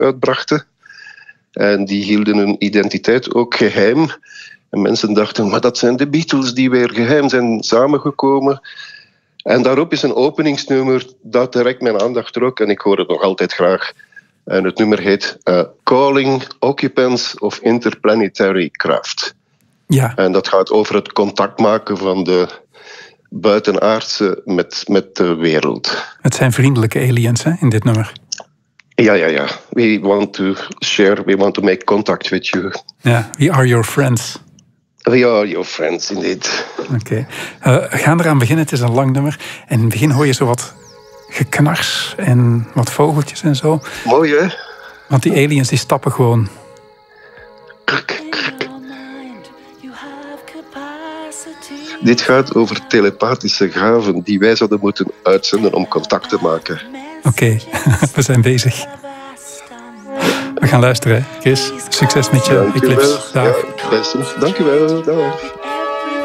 uitbrachten. En die hielden hun identiteit ook geheim. En mensen dachten, maar dat zijn de Beatles die weer geheim zijn samengekomen. En daarop is een openingsnummer dat direct mijn aandacht trok. En ik hoor het nog altijd graag. En het nummer heet Calling Occupants of Interplanetary Craft. Ja. En dat gaat over het contact maken van de buitenaardse met de wereld. Het zijn vriendelijke aliens, hè, in dit nummer. Ja. We want to share, we want to make contact with you. Ja, we are your friends. We are your friends, indeed. Oké. We gaan eraan beginnen. Het is een lang nummer. En in het begin hoor je zo wat geknars en wat vogeltjes en zo. Mooi, hè? Want die aliens die stappen gewoon. Dit gaat over telepathische gaven die wij zouden moeten uitzenden om contact te maken. Oké, we zijn bezig. We gaan luisteren, Chris. Succes met je Eclipse. Dag. Ja, best. Dankjewel. Dag.